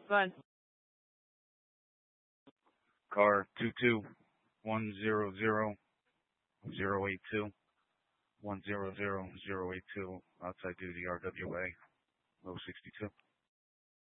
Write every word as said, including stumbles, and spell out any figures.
Go ahead. Car two two one zero zero zero eight two one zero zero zero eight two outside duty R W A low sixty two.